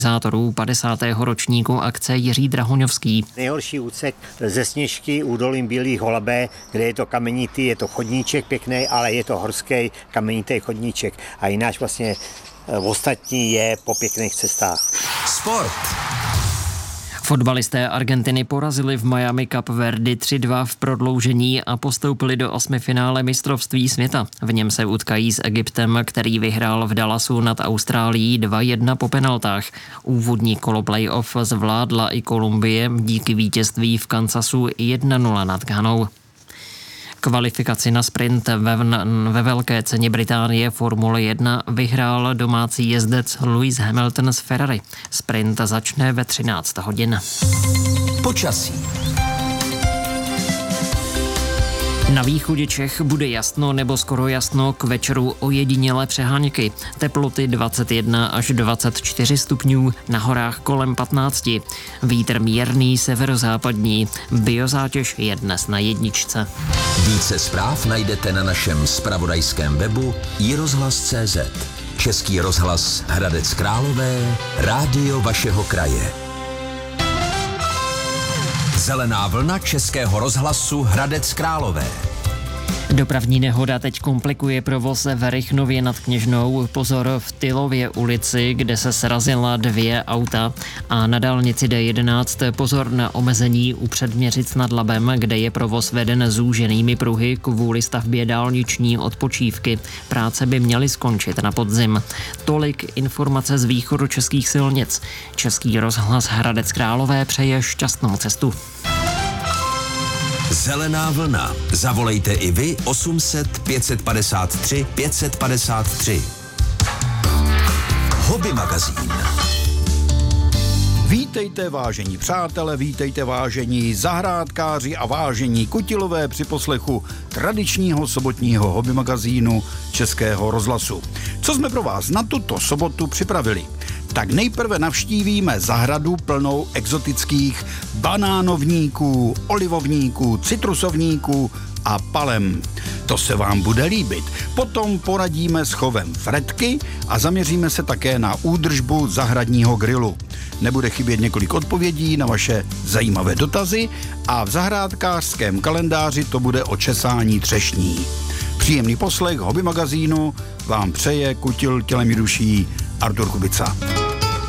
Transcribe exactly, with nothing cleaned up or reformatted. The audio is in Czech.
organizátorů padesátého ročníku akce Jiří Drahoňovský. Nejhorší úsek ze Sněžky údolím Bílých Holabé, kde je to kamenitý, je to chodníček pěkný, ale je to horský kamenitý chodníček. A jináč vlastně ostatní je po pěkných cestách. Sport. Fotbalisté Argentiny porazili v Miami Cup Verdy tři dva v prodloužení a postoupili do osmifinále mistrovství světa. V něm se utkají s Egyptem, který vyhrál v Dallasu nad Austrálií dva jedna po penaltách. Úvodní kolo playoff zvládla i Kolumbie díky vítězství v Kansasu jedna nula nad Ghanou. Kvalifikaci na sprint ve, ve velké ceně Británie Formule jedna vyhrál domácí jezdec Lewis Hamilton z Ferrari. Sprint začne ve třináct hodin. Počasí. Na východě Čech bude jasno nebo skoro jasno, k večeru ojedinělé přeháňky. Teploty dvacet jedna až dvacet čtyři stupňů, na horách kolem patnáct. Vítr mírný severozápadní, biozátěž je dnes na jedničce. Více zpráv najdete na našem zpravodajském webu i rozhlas tečka cé zet. Český rozhlas Hradec Králové, rádio vašeho kraje. Zelená vlna Českého rozhlasu Hradec Králové. Dopravní nehoda teď komplikuje provoz v Rychnově nad Kněžnou. Pozor v Tylově ulici, kde se srazila dvě auta, a na dálnici D jedenáct pozor na omezení u Předměřic nad Labem, kde je provoz veden zúženými pruhy kvůli stavbě dálniční odpočívky. Práce by měly skončit na podzim. Tolik informace z východu českých silnic. Český rozhlas Hradec Králové přeje šťastnou cestu. Zelená vlna. Zavolejte i vy osm set pět padesát tři pět padesát tři. Hobby magazín. Vítejte, vážení přátelé, vítejte, vážení zahrádkáři a vážení kutilové při poslechu tradičního sobotního hobby magazínu Českého rozhlasu. Co jsme pro vás na tuto sobotu připravili? Tak nejprve navštívíme zahradu plnou exotických banánovníků, olivovníků, citrusovníků a palem. To se vám bude líbit. Potom poradíme s chovem fretky a zaměříme se také na údržbu zahradního grilu. Nebude chybět několik odpovědí na vaše zajímavé dotazy a v zahrádkářském kalendáři to bude o česání třešní. Příjemný poslech hobby magazínu vám přeje kutil tělem i duší Artur Kubica.